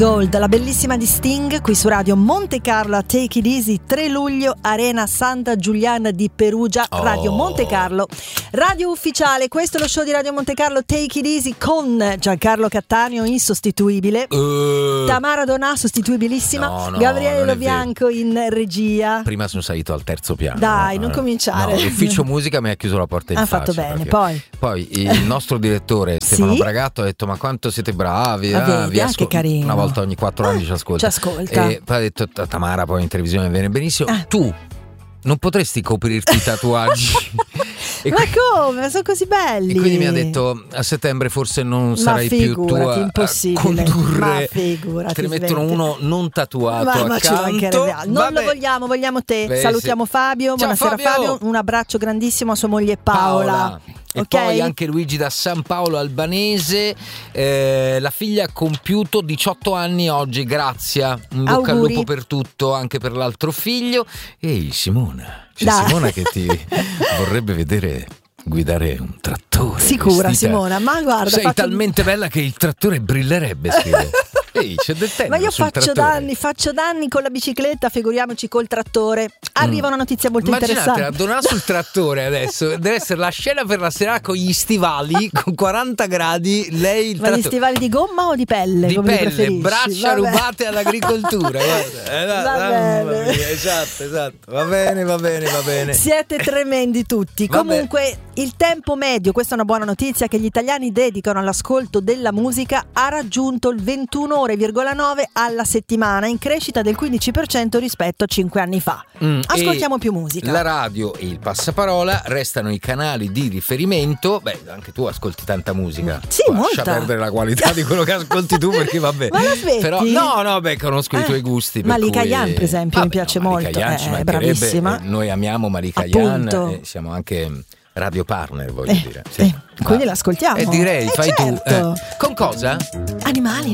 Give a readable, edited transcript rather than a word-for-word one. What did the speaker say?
Gold, la bellissima di Sting, qui su Radio Monte Carlo a Take It Easy, 3 luglio, Arena Santa Giuliana di Perugia, Radio Monte Carlo, radio ufficiale. Questo è lo show di Radio Monte Carlo, Take It Easy, con Giancarlo Cattaneo, insostituibile, Tamara Donà, sostituibilissima, Gabriele Lo Bianco in regia. Prima sono salito al terzo piano. Dai, non cominciare. L'ufficio musica mi ha chiuso la porta in faccia. Ha fatto bene, Poi il nostro direttore Stefano Bragatto ha detto: ma quanto siete bravi, vi che carino. Una volta ogni 4 anni ci ascolta. E poi ha detto: Tamara, poi in televisione viene benissimo. Tu non potresti coprirti i tatuaggi? Ma come? Sono così belli. E quindi mi ha detto: a settembre forse non sarai più tu a condurre. Te ne mettono uno non tatuato accanto. Non lo vogliamo te. Salutiamo Fabio. Ciao, buonasera Fabio. Un abbraccio grandissimo a sua moglie Paola. E poi anche Luigi da San Paolo Albanese, la figlia ha compiuto 18 anni oggi, Grazia, un bocca al lupo per tutto, anche per l'altro figlio. Ehi Simona, Simona che ti vorrebbe vedere guidare un trattore. Sicura vestita. Simona, ma guarda, sei talmente bella che il trattore brillerebbe, scrive. Ehi, c'è del tempo. Ma io faccio danni con la bicicletta, figuriamoci col trattore. Arriva una notizia molto interessante. Immaginate, Donà sul trattore adesso. Deve essere la scena per la sera con gli stivali con 40 gradi. Lei Ma gli stivali di gomma o di pelle? Di come pelle, braccia rubate all'agricoltura. Va bene. Esatto. Va bene. Siete tremendi tutti. Comunque, il tempo medio, questa è una buona notizia, che gli italiani dedicano all'ascolto della musica ha raggiunto il 21 ore,9 alla settimana, in crescita del 15% rispetto a 5 anni fa. Ascoltiamo più musica. La radio e il passaparola restano i canali di riferimento. Beh, anche tu ascolti tanta musica. Sì, lascia perdere la qualità di quello che ascolti tu, perché vabbè. Ma la smetti? Però conosco i tuoi gusti. Malika Yan, per esempio, mi piace molto. È bravissima. Noi amiamo Malika Yan, siamo anche radio partner, voglio dire. Quindi l'ascoltiamo. Direi, fai certo. tu. Con cosa? Animali.